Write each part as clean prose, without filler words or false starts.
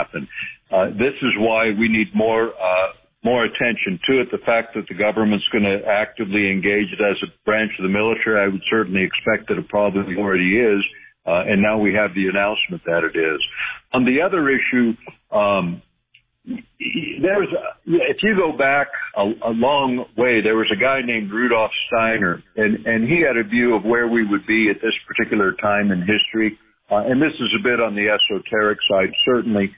happen. This is why we need more attention to it. The fact that the government's going to actively engage it as a branch of the military, I would certainly expect that it probably already is. And now we have the announcement that it is. On the other issue, if you go back a long way, there was a guy named Rudolf Steiner, and he had a view of where we would be at this particular time in history. And this is a bit on the esoteric side, certainly.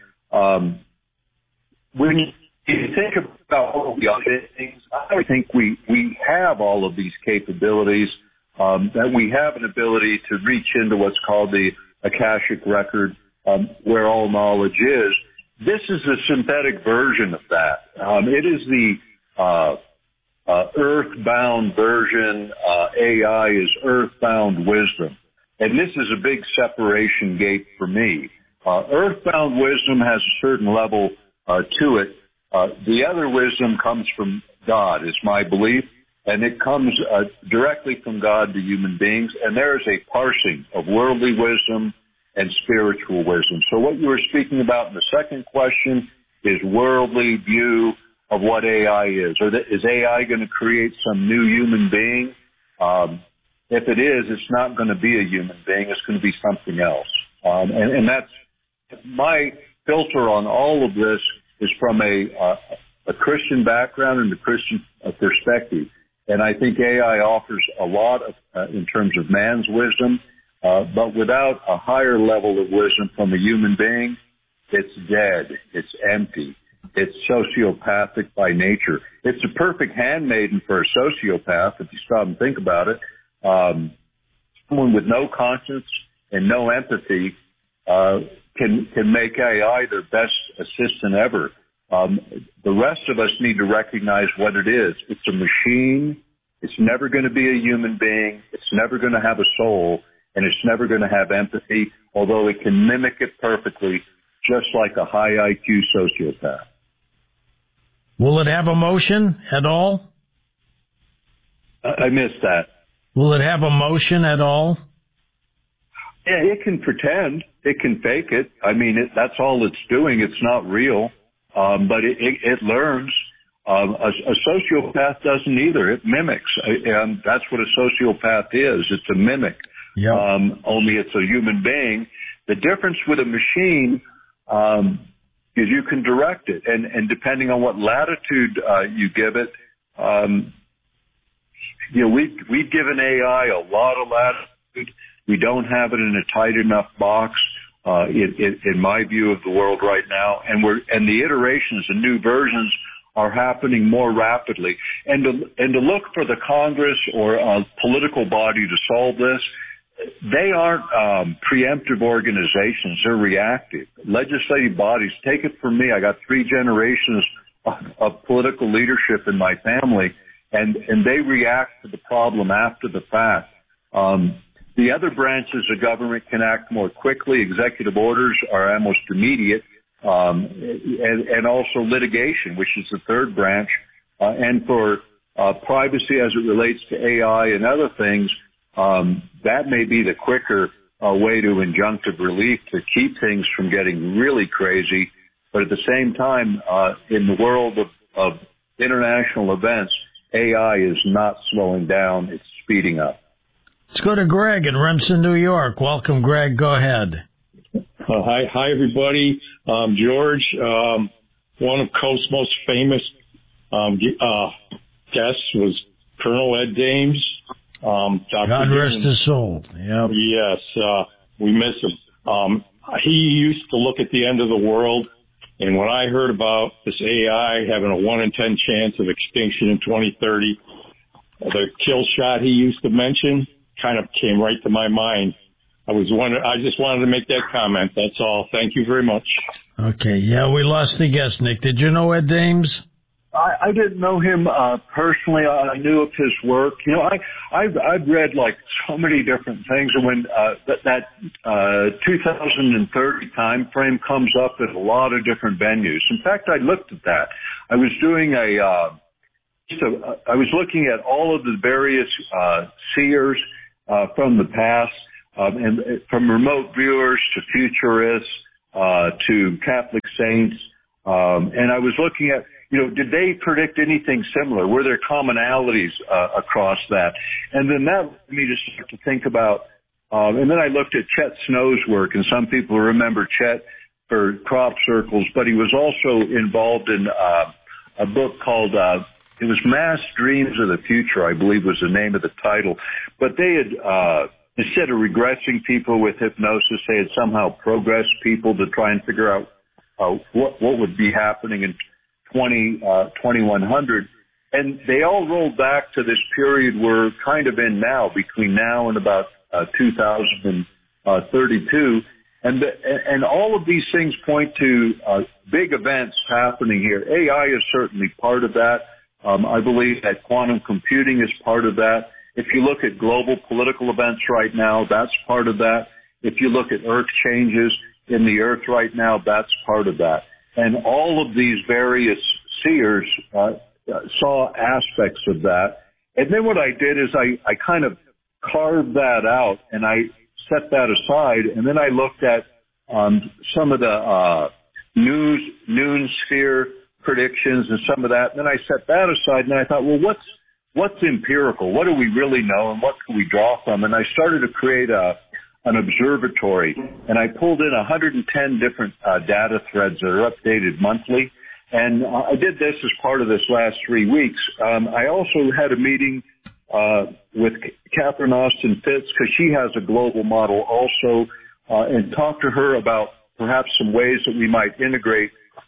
When you think about all the other things, I think we have all of these capabilities, that we have an ability to reach into what's called the Akashic record, where all knowledge is. This is a synthetic version of that. It is the earthbound version. AI is earthbound wisdom. And this is a big separation gate for me. Earthbound wisdom has a certain level to it. The other wisdom comes from God, is my belief, and it comes directly from God to human beings. And there is a parsing of worldly wisdom and spiritual wisdom. So what you were speaking about in the second question is worldly view of what AI is. Or is AI going to create some new human being? If it is, it's not going to be a human being. It's going to be something else. And that's my filter on all of this is from a Christian background and a Christian perspective. And I think AI offers a lot of, in terms of man's wisdom, but without a higher level of wisdom from a human being, it's dead. It's empty. It's sociopathic by nature. It's a perfect handmaiden for a sociopath, if you stop and think about it. Someone with no conscience and no empathy can make AI their best assistant ever. The rest of us need to recognize what it is. It's a machine. It's never going to be a human being. It's never going to have a soul, and it's never going to have empathy, although it can mimic it perfectly, just like a high IQ sociopath. Will it have emotion at all? I missed that. Will it have emotion at all? Yeah, it can pretend. It can fake it. I mean, that's all it's doing. It's not real, but it learns. A sociopath doesn't either. It mimics. And that's what a sociopath is. It's a mimic. Yep. Only it's a human being. The difference with a machine is you can direct it. And depending on what latitude you give it, we've given AI a lot of latitude. We don't have it in a tight enough box, in my view of the world right now. And the iterations, the new versions are happening more rapidly. And to look for the Congress or a political body to solve this, they aren't preemptive organizations. They're reactive. Legislative bodies, take it from me, I got 3 generations of political leadership in my family, and they react to the problem after the fact. The other branches of government can act more quickly. Executive orders are almost immediate, and also litigation, which is the third branch. And for privacy as it relates to AI and other things, that may be the quicker way to injunctive relief to keep things from getting really crazy. But at the same time, in the world of international events, AI is not slowing down. It's speeding up. Let's go to Greg in Remsen, New York. Welcome, Greg. Go ahead. Hi, everybody. George, one of Coast's most famous guests was Colonel Ed Dames. Dr. God rest his soul. Yep. Yes, we miss him. He used to look at the end of the world, and when I heard about this AI having a 1 in 10 chance of extinction in 2030, the kill shot he used to mention kind of came right to my mind. I just wanted to make that comment. That's all. Thank you very much. Okay. Yeah, we lost the guest, Nick. Did you know Ed Dames? I didn't know him personally. I knew of his work. You know, I've read like so many different things, and when that 2030 time frame comes up at a lot of different venues. In fact, I looked at that. I was doing I was looking at all of the various seers from the past, and from remote viewers to futurists, to Catholic saints. And I was looking at, did they predict anything similar? Were there commonalities across that? And then that led me to start to think about, and then I looked at Chet Snow's work, and some people remember Chet for crop circles, but he was also involved in a book called, it was Mass Dreams of the Future, I believe was the name of the title. But they had, instead of regressing people with hypnosis, they had somehow progressed people to try and figure out what would be happening in 2100. And they all rolled back to this period we're kind of in now, between now and about 2032. And all of these things point to big events happening here. AI is certainly part of that. I believe that quantum computing is part of that. If you look at global political events right now, that's part of that. If you look at earth changes in the earth right now, that's part of that. And all of these various seers saw aspects of that. And then what I did is I kind of carved that out and I set that aside. And then I looked at some of the noon sphere predictions and some of that. And then I set that aside and I thought, well, what's empirical? What do we really know and what can we draw from? And I started to create an observatory, and I pulled in 110 different data threads that are updated monthly. And I did this as part of this last 3 weeks. I also had a meeting with Catherine Austin Fitts, because she has a global model also, and talked to her about perhaps some ways that we might integrate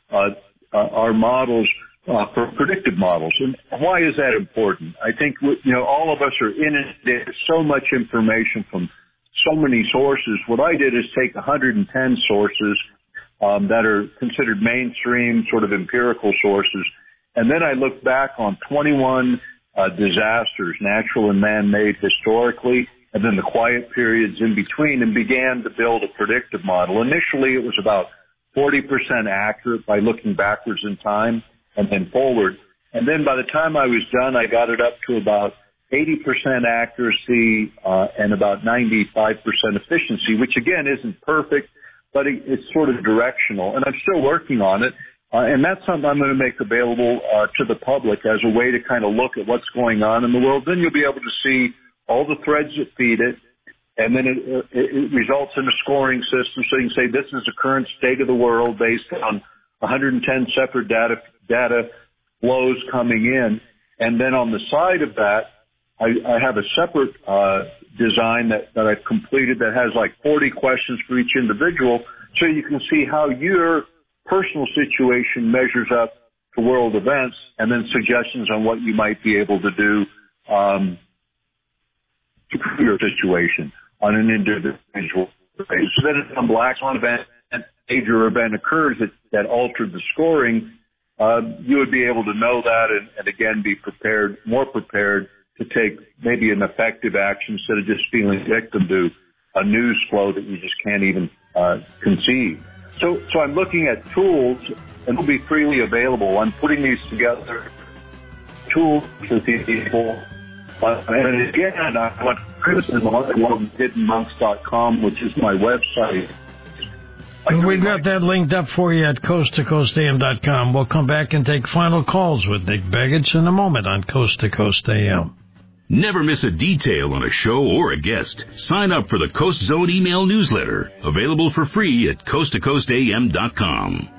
our models for predictive models. And why is that important? I think, all of us are inundated with so much information from so many sources. What I did is take 110 sources that are considered mainstream, sort of empirical sources, and then I looked back on 21 disasters, natural and man-made historically, and then the quiet periods in between, and began to build a predictive model. Initially, it was about 40% accurate by looking backwards in time and then forward. And then by the time I was done, I got it up to about 80% accuracy and about 95% efficiency, which again isn't perfect, but it's sort of directional. And I'm still working on it. And that's something I'm going to make available to the public as a way to kind of look at what's going on in the world. Then you'll be able to see all the threads that feed it, and then it results in a scoring system. So you can say this is the current state of the world based on 110 separate data flows coming in. And then on the side of that, I have a separate design that I've completed that has like 40 questions for each individual, so you can see how your personal situation measures up to world events, and then suggestions on what you might be able to do to improve your situation on an individual basis. So then if some black swan event, a major event occurs that altered the scoring, you would be able to know that and again be prepared, more prepared to take maybe an effective action instead of just feeling victim to a news flow that you just can't even conceive. So I'm looking at tools, and they'll be freely available. I'm putting these together, tools for people. And again, I want criticism on hiddenmonks.com, which is my website. We've got that linked up for you at coasttocoastam.com. We'll come back and take final calls with Nick Begich in a moment on Coast to Coast AM. Never miss a detail on a show or a guest. Sign up for the Coast Zone email newsletter, available for free at coasttocoastam.com.